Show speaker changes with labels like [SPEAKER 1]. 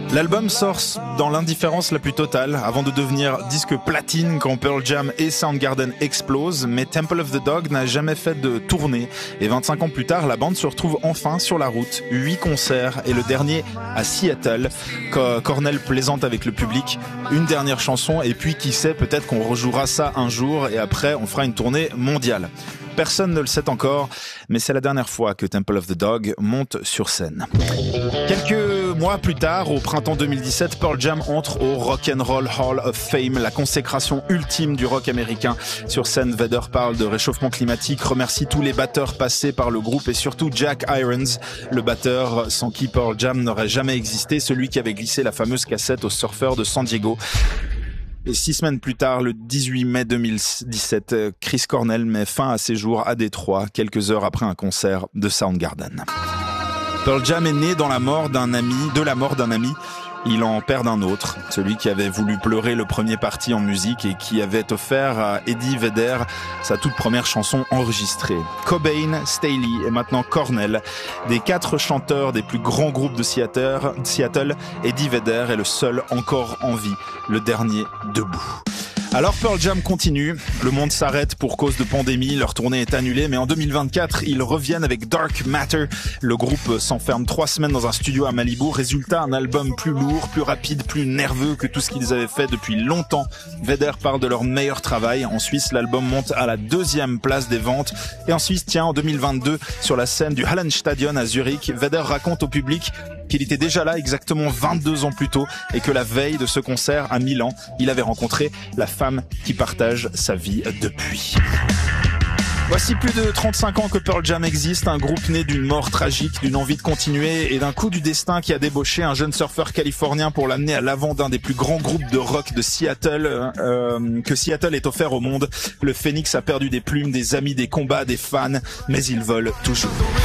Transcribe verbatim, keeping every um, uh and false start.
[SPEAKER 1] L'album sort dans l'indifférence la plus totale avant de devenir disque platine quand Pearl Jam et Soundgarden explosent, mais Temple of the Dog n'a jamais fait de tournée et vingt-cinq ans plus tard, la bande se retrouve enfin sur la route. Huit concerts et le dernier à Seattle. Cornell plaisante avec le public, une dernière chanson et puis qui sait, peut-être qu'on rejouera ça un jour et après on fera une tournée mondiale. Personne ne le sait encore, mais c'est la dernière fois que Temple of the Dog monte sur scène. Quelques mois plus tard, au printemps deux mille dix-sept, Pearl Jam entre au Rock and Roll Hall of Fame, la consécration ultime du rock américain. Sur scène, Vedder parle de réchauffement climatique, remercie tous les batteurs passés par le groupe et surtout Jack Irons, le batteur sans qui Pearl Jam n'aurait jamais existé, celui qui avait glissé la fameuse cassette aux surfeurs de San Diego. Et six semaines plus tard, le dix-huit mai deux mille dix-sept, Chris Cornell met fin à ses jours à Détroit, quelques heures après un concert de Soundgarden. Pearl Jam est né dans la mort d'un ami, de la mort d'un ami. Il en perd un autre, celui qui avait voulu pleurer le premier parti en musique et qui avait offert à Eddie Vedder sa toute première chanson enregistrée. Cobain, Staley et maintenant Cornell, des quatre chanteurs des plus grands groupes de Seattle, Seattle, Eddie Vedder est le seul encore en vie, le dernier debout. Alors Pearl Jam continue, le monde s'arrête pour cause de pandémie, leur tournée est annulée, mais en deux mille vingt-quatre, ils reviennent avec Dark Matter. Le groupe s'enferme trois semaines dans un studio à Malibu, résultat un album plus lourd, plus rapide, plus nerveux que tout ce qu'ils avaient fait depuis longtemps. Vedder parle de leur meilleur travail. En Suisse, l'album monte à la deuxième place des ventes. Et en Suisse, tiens, en deux mille vingt-deux, sur la scène du Hallenstadion à Zurich, Vedder raconte au public qu'il était déjà là exactement vingt-deux ans plus tôt et que la veille de ce concert à Milan, il avait rencontré la femme qui partage sa vie depuis. Voici plus de trente-cinq ans que Pearl Jam existe, un groupe né d'une mort tragique, d'une envie de continuer et d'un coup du destin qui a débauché un jeune surfeur californien pour l'amener à l'avant d'un des plus grands groupes de rock de Seattle euh, que Seattle ait offert au monde. Le Phénix a perdu des plumes, des amis, des combats, des fans, mais il vole toujours.